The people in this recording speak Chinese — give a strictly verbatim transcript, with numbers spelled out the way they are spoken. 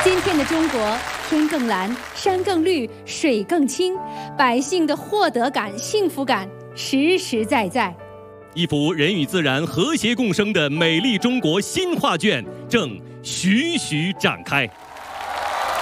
今天的中国，天更蓝，山更绿，水更清，百姓的获得感、幸福感实实在在。 一幅人与自然和谐共生的美丽中国新画卷正徐徐展开。